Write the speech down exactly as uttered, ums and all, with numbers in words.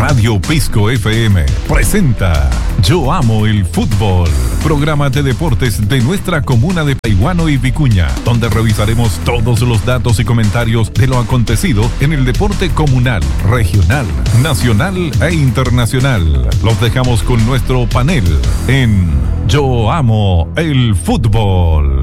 Radio Pisco F M presenta Yo Amo el Fútbol, programa de deportes de nuestra comuna de Paiguano y Vicuña, donde revisaremos todos los datos y comentarios de lo acontecido en el deporte comunal, regional, nacional e internacional. Los dejamos con nuestro panel en Yo Amo el Fútbol.